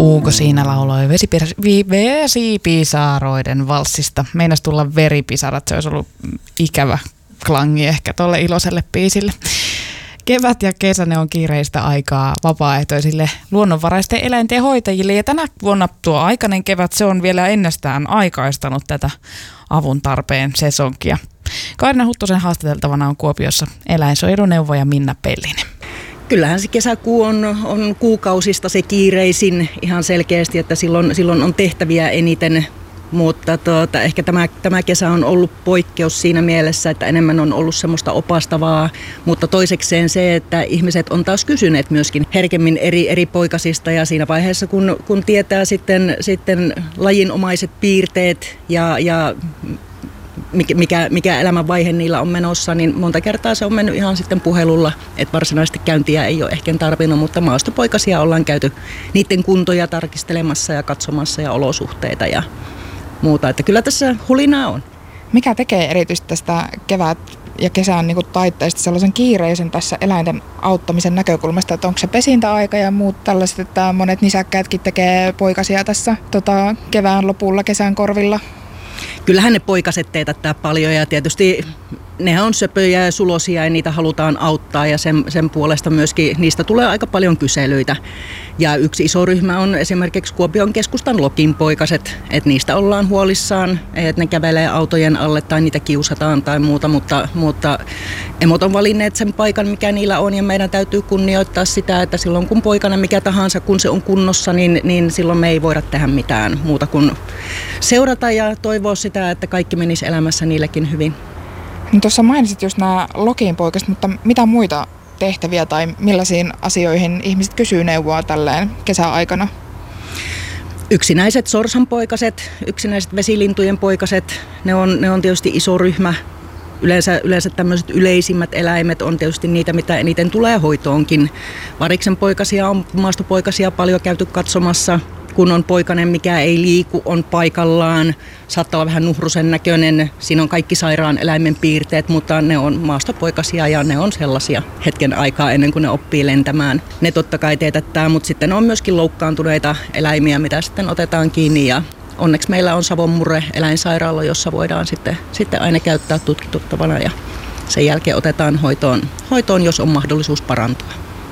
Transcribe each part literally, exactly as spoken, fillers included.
Uuko siinä lauloi vesipir- vi- vesipisaroiden valssista. Meinas tulla veripisarat, se olisi ollut ikävä klangi ehkä tuolle iloiselle biisille. Kevät ja kesä, ne on kiireistä aikaa vapaaehtoisille luonnonvaraisten eläinten hoitajille. Ja tänä vuonna tuo aikainen kevät, se on vielä ennestään aikaistanut tätä avun tarpeen sesonkia. Kaarina Huttusen haastateltavana on Kuopiossa eläinsuojeluneuvoja Minna Pellinen. Kyllähän se kesäkuu on, on kuukausista se kiireisin ihan selkeästi, että silloin, silloin on tehtäviä eniten. Mutta tuota, ehkä tämä, tämä kesä on ollut poikkeus siinä mielessä, että enemmän on ollut semmoista opastavaa, mutta toisekseen se, että ihmiset on taas kysyneet myöskin herkemmin eri, eri poikasista ja siinä vaiheessa, kun, kun tietää sitten, sitten lajinomaiset piirteet ja, ja mikä, mikä elämänvaihe niillä on menossa, niin monta kertaa se on mennyt ihan sitten puhelulla, että varsinaisesti käyntiä ei ole ehkä tarvinnut, mutta maastopoikasia ollaan käyty niiden kuntoja tarkistelemassa ja katsomassa ja olosuhteita ja muuta, että kyllä tässä hulinaa on. Mikä tekee erityisesti tästä kevät- ja kesän niin kuin taitteesta sellaisen kiireisen tässä eläinten auttamisen näkökulmasta, että onko se pesintäaika ja muut tällaiset, että monet nisäkkäetkin tekee poikasia tässä tota, kevään lopulla, kesän korvilla? Kyllähän ne poikaset teetättää paljon ja tietysti nehän on söpöjä ja sulosia ja niitä halutaan auttaa ja sen, sen puolesta myöskin niistä tulee aika paljon kyselyitä. Ja yksi iso ryhmä on esimerkiksi Kuopion keskustan Lokin poikaset, että niistä ollaan huolissaan, että ne kävelee autojen alle tai niitä kiusataan tai muuta, mutta, mutta emot on valinneet sen paikan, mikä niillä on ja meidän täytyy kunnioittaa sitä, että silloin kun poikana mikä tahansa, kun se on kunnossa, niin, niin silloin me ei voida tehdä mitään muuta kuin seurata ja toivoa sitä, että kaikki menisi elämässä niillekin hyvin. No tuossa mainitsit just nämä Lokin poikaset, mutta mitä muita tehtäviä tai millaisiin asioihin ihmiset kysyy neuvoa tälleen kesäaikana? Yksinäiset sorsanpoikaset, yksinäiset vesilintujen poikaset, ne on, ne on tietysti iso ryhmä. Yleensä, yleensä tämmöiset yleisimmät eläimet on tietysti niitä, mitä eniten tulee hoitoonkin. Variksen poikasia on maastopoikasia paljon käyty katsomassa. Kun on poikainen, mikä ei liiku, on paikallaan, saattaa olla vähän nuhrusen näköinen, siinä on kaikki sairaan eläimen piirteet, mutta ne on maastopoikasia ja ne on sellaisia hetken aikaa ennen kuin ne oppii lentämään. Ne totta kai teetättää, mutta sitten on myöskin loukkaantuneita eläimiä, mitä sitten otetaan kiinni ja onneksi meillä on Savon Murre eläinsairaala, jossa voidaan sitten, sitten aina käyttää tutkituttavana ja sen jälkeen otetaan hoitoon, hoitoon jos on mahdollisuus parantua.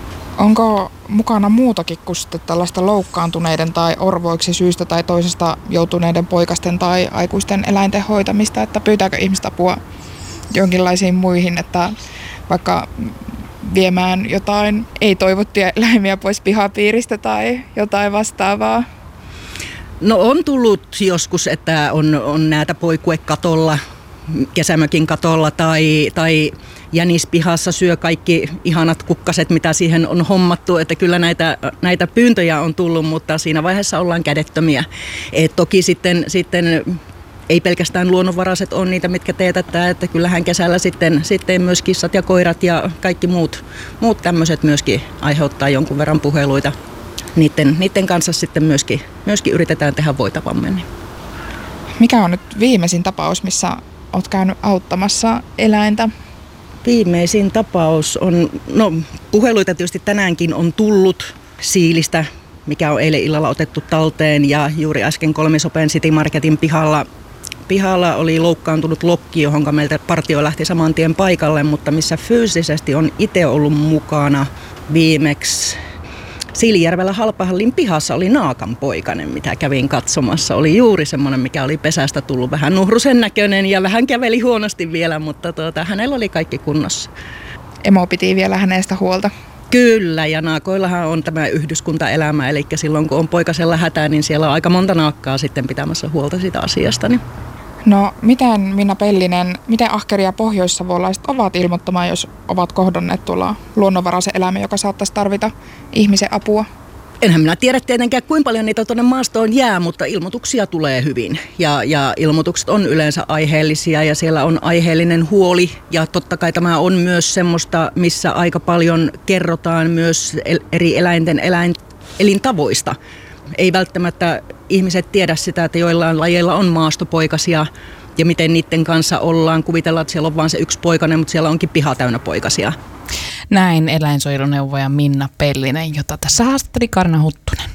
Onko mukana muutakin kuin sitten tällaista loukkaantuneiden tai orvoiksi syystä tai toisesta joutuneiden poikasten tai aikuisten eläinten hoitamista, että pyytääkö ihmistä apua jonkinlaisiin muihin, että vaikka viemään jotain ei-toivottuja eläimiä pois pihapiiristä tai jotain vastaavaa? No on tullut joskus, että on, on näitä poikue katolla, kesämökin katolla tai, tai jänispihassa syö kaikki ihanat kukkaset, mitä siihen on hommattu. Että kyllä näitä, näitä pyyntöjä on tullut, mutta siinä vaiheessa ollaan kädettömiä. Et toki sitten, sitten ei pelkästään luonnonvaraiset on niitä, mitkä teetättää, että kyllähän kesällä sitten, sitten myös kissat ja koirat ja kaikki muut, muut tämmöiset myöskin aiheuttaa jonkun verran puheluita. Niiden, niiden kanssa sitten myöskin, myöskin yritetään tehdä voitavamme. Mikä on nyt viimeisin tapaus, missä olet käynyt auttamassa eläintä? Viimeisin tapaus on, no puheluita tietysti tänäänkin on tullut siilistä, mikä on eilen illalla otettu talteen ja juuri äsken Kolmisopen City Marketin pihalla, pihalla oli loukkaantunut lokki, johon meiltä partio lähti saman tien paikalle, mutta missä fyysisesti on itse ollut mukana viimeksi. Siilijärvellä Halpahallin pihassa oli naakanpoikainen, mitä kävin katsomassa. Oli juuri semmoinen, mikä oli pesästä tullut vähän nuhrusen näköinen ja vähän käveli huonosti vielä, mutta tuota, hänellä oli kaikki kunnossa. Emo piti vielä hänestä huolta. Kyllä, ja naakoillahan on tämä yhdyskuntaelämä, eli silloin kun on poikasella hätää, niin siellä on aika monta naakkaa sitten pitämässä huolta siitä asiasta. Niin. No miten Minna Pellinen, miten ahkeria pohjoissavolaiset ovat ilmoittamaan, jos ovat kohdanneet tuolla luonnonvaraisen eläimen, joka saattaisi tarvita ihmisen apua? Enhän minä tiedä tietenkään, kuinka paljon niitä tuonne maastoon jää, mutta ilmoituksia tulee hyvin. Ja, ja ilmoitukset on yleensä aiheellisia ja siellä on aiheellinen huoli. Ja totta kai tämä on myös semmoista, missä aika paljon kerrotaan myös eri eläinten eläin, elintavoista. Ei välttämättä ihmiset tiedä sitä, että joillain lajeilla on maastopoikasia ja miten niiden kanssa ollaan. Kuvitellaan, että siellä on vain se yksi poikainen, mutta siellä onkin piha täynnä poikasia. Näin eläinsuojeluneuvoja Minna Pellinen, jota tässä haastatteli Kaarina Huttunen.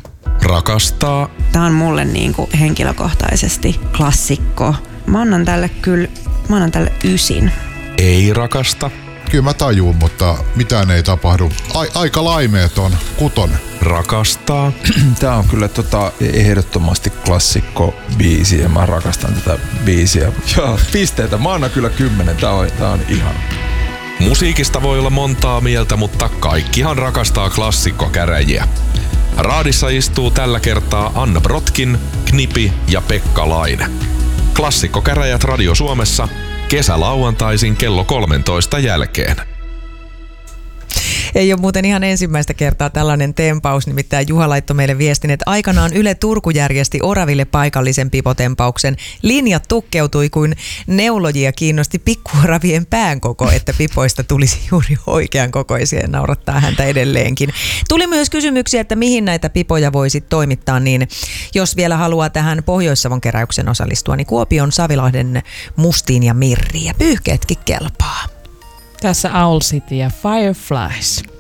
Rakastaa. Tää on mulle niinku henkilökohtaisesti klassikko. Mä annan tälle kyllä, mä annan tälle ysin. Ei rakasta. Kyllä mä tajuun, mutta mitään ei tapahdu. Ai, aika laimeeton, kutonen. Rakastaa. Tää on kyllä tota ehdottomasti klassikko biisi ja mä rakastan tätä biisiä. Ja pisteitä, mä annan kyllä kymmenen, tää on, tää on ihana. Musiikista voi olla montaa mieltä, mutta kaikkihan rakastaa klassikkokäräjiä. Raadissa istuu tällä kertaa Anna Brotkin, Knipi ja Pekka Laine. Klassikkokäräjät Radio Suomessa kesälauantaisin kello kolmentoista jälkeen. Ei ole muuten ihan ensimmäistä kertaa tällainen tempaus, nimittäin Juha laittoi meille viestin, että aikanaan Yle Turku järjesti Oraville paikallisen pipotempauksen. Linjat tukkeutui, kuin neulojia kiinnosti pikkuoravien päänkoko, että pipoista tulisi juuri oikean kokoisia ja naurattaa häntä edelleenkin. Tuli myös kysymyksiä, että mihin näitä pipoja voisi toimittaa, niin jos vielä haluaa tähän Pohjois-Savon keräyksen osallistua, niin Kuopion Savilahden Mustiin ja Mirriin ja pyyhkeetkin kelpaa. Tässä Owl City ja Fireflies.